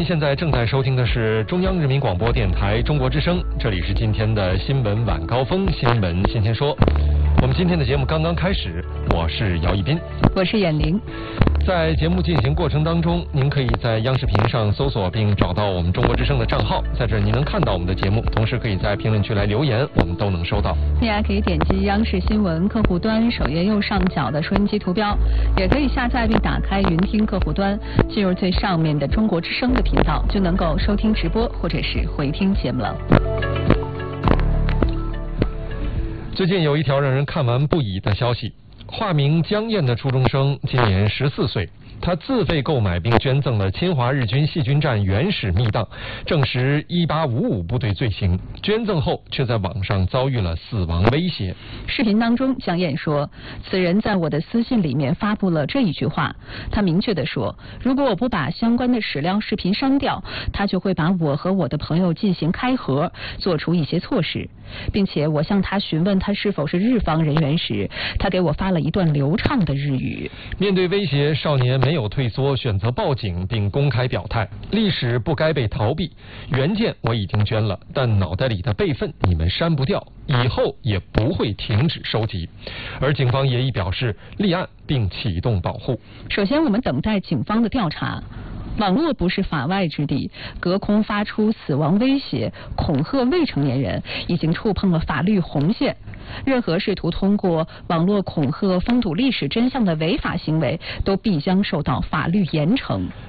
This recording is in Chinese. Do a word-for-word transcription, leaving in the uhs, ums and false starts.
您现在正在收听的是中央人民广播电台中国之声，这里是今天的新闻晚高峰，新闻先先说。我们今天的节目刚刚开始，我是姚一斌， 我是远玲。 在节目进行过程当中，您可以在央视频上搜索并找到我们中国之声的账号，在这儿您能看到我们的节目，同时可以在评论区来留言，我们都能收到。 你还可以点击央视新闻客户端首页右上角的收音机图标，也可以下载并打开云听客户端，进入最上面的中国之声的频道，就能够收听直播或者是回听节目了。 最近有一条让人看完不已的消息，化名江燕的初中生今年十四岁，他自费购买并捐赠了侵华日军细菌战原始密档，证实一八五五部队罪行。捐赠后却在网上遭遇了死亡威胁。 视频当中，江燕说，此人在我的私信里面发布了这一句话，他明确地说，如果我不把相关的史料视频删掉，他就会把我和我的朋友进行开盒，做出一些措施，并且我向他询问他是否是日方人员时，他给我发了一段流畅的日语。 面对威胁，少年没有退缩，选择报警并公开表态，历史不该被逃避，原件我已经捐了，但脑袋里的备份你们删不掉，以后也不会停止收集。而警方也已表示立案并启动保护。 首先我们等待警方的调查，网络不是法外之地，隔空发出死亡威胁、恐吓未成年人，已经触碰了法律红线。任何试图通过网络恐吓封堵历史真相的违法行为，都必将受到法律严惩。